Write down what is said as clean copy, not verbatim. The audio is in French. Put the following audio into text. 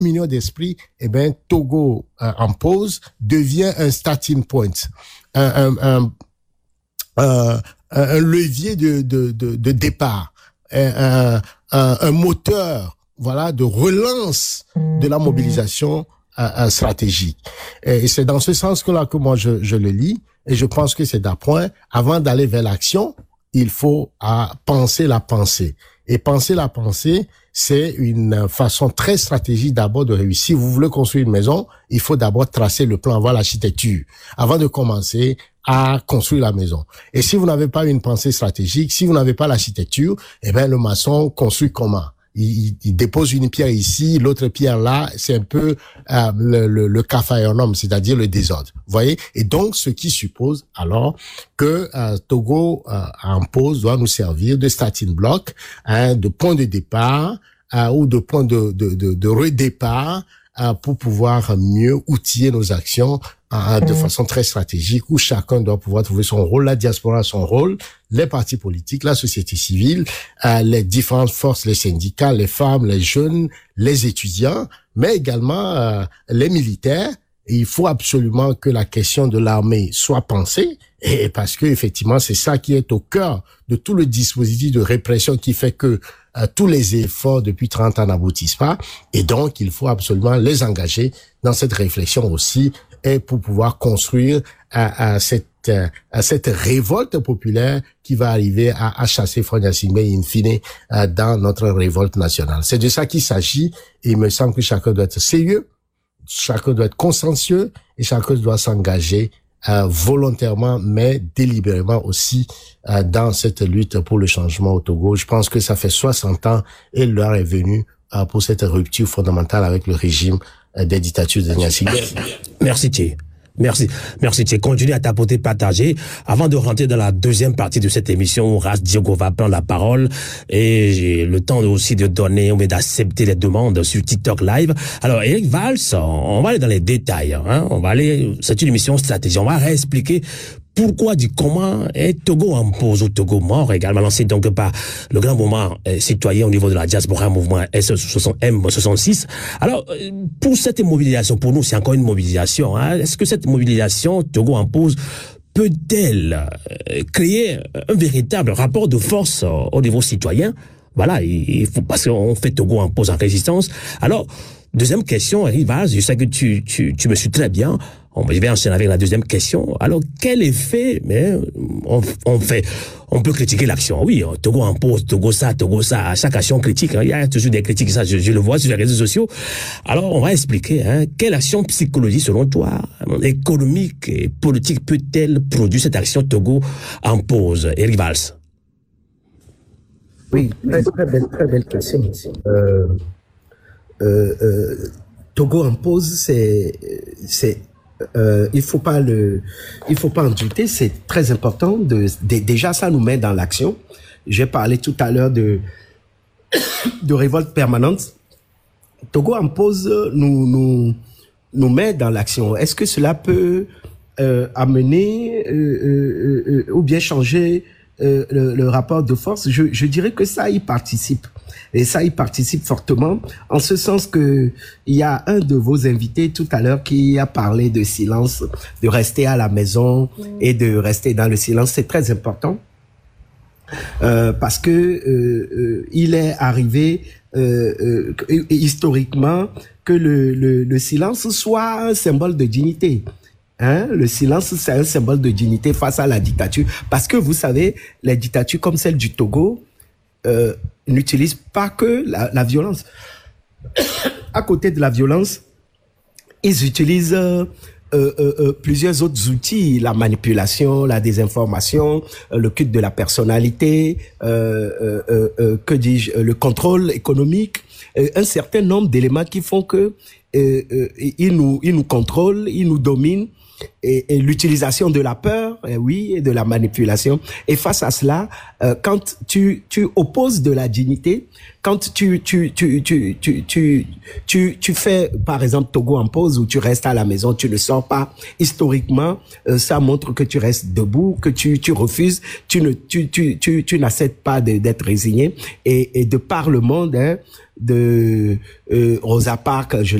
communion d'esprit, eh ben, Togo en pause devient un starting point, un levier de départ, un moteur, voilà, de relance de la mobilisation stratégique. Et c'est dans ce sens que moi je le lis, et je pense que c'est d'appoint. Avant d'aller vers l'action, il faut penser la pensée. Et penser la pensée, c'est une façon très stratégique d'abord de réussir. Si vous voulez construire une maison, il faut d'abord tracer le plan, avoir l'architecture, avant de commencer à construire la maison. Et si vous n'avez pas une pensée stratégique, si vous n'avez pas l'architecture, eh ben le maçon construit comment? Il dépose une pierre ici, l'autre pierre là, c'est un peu le capharnaüm, c'est-à-dire le désordre. Vous voyez? Et donc, ce qui suppose alors que Togo en pause doit nous servir de starting block, de point de départ ou de point de redépart pour pouvoir mieux outiller nos actions de façon très stratégique, où chacun doit pouvoir trouver son rôle, la diaspora son rôle, les partis politiques, la société civile, les différentes forces, les syndicats, les femmes, les jeunes, les étudiants, mais également les militaires. Et il faut absolument que la question de l'armée soit pensée, et parce que effectivement c'est ça qui est au cœur de tout le dispositif de répression qui fait que tous les efforts depuis 30 ans n'aboutissent pas, et donc il faut absolument les engager dans cette réflexion aussi, et pour pouvoir construire cette révolte populaire qui va arriver à chasser Faure Gnassingbé in fine dans notre révolte nationale. C'est de ça qu'il s'agit, et il me semble que chacun doit être sérieux, chacun doit être consciencieux, et chacun doit s'engager volontairement mais délibérément aussi dans cette lutte pour le changement au Togo. Je pense que ça fait 60 ans et l'heure est venue pour cette rupture fondamentale avec le régime des dictatures de Gnassingbé. Merci Thierry. Merci Thierry. Continue à t'apporter, partager. Avant de rentrer dans la deuxième partie de cette émission, Ras Diogo va prendre la parole et j'ai le temps aussi de donner, mais d'accepter les demandes sur TikTok Live. Alors, Eric Valls, on va aller dans les détails, hein. C'est une émission stratégique. On va réexpliquer pourquoi, comment est Togo en pause ou Togo mort, également lancé donc par le grand mouvement citoyen au niveau de la diaspora, mouvement M66. Alors, pour cette mobilisation, pour nous, c'est encore une mobilisation, hein. Est-ce que cette mobilisation, Togo en pause, peut-elle créer un véritable rapport de force au niveau citoyen? Voilà, il faut, parce qu'on fait Togo en pause en résistance. Alors, deuxième question, Rivaz, je sais que tu me suis très bien. Je vais enchaîner avec la deuxième question. Alors, quel effet, mais on peut critiquer l'action. Oui, Togo en pause, Togo ça, à chaque action critique, hein, il y a toujours des critiques, ça, je le vois sur les réseaux sociaux. Alors, on va expliquer, hein, quelle action psychologique, selon toi, économique et politique peut-elle produire cette action Togo en pause? Eric Valls. Oui, très belle question. Togo en pause, il faut pas en douter, c'est très important déjà ça nous met dans l'action. J'ai parlé tout à l'heure de révolte permanente. Togo en pause nous met dans l'action. Est-ce que cela peut amener ou bien changer le rapport de force? Je dirais que ça y participe. Et ça y participe fortement, en ce sens que il y a un de vos invités tout à l'heure qui a parlé de silence, de rester à la maison et de rester dans le silence. C'est très important parce que il est arrivé historiquement que le silence soit un symbole de dignité. Hein, le silence, c'est un symbole de dignité face à la dictature. Parce que vous savez, les dictatures comme celle du Togo n'utilisent pas que la violence. À côté de la violence, ils utilisent plusieurs autres outils, la manipulation, la désinformation, le culte de la personnalité, le contrôle économique, un certain nombre d'éléments qui font que ils nous contrôlent, ils nous dominent. et l'utilisation de la peur, oui, et de la manipulation. Et face à cela, quand tu opposes de la dignité, quand tu fais, par exemple, Togo en pause, où tu restes à la maison, tu ne sors pas, historiquement, ça montre que tu restes debout, que tu refuses, tu n'acceptes pas d'être résigné, et de par le monde, hein, de Rosa Parks,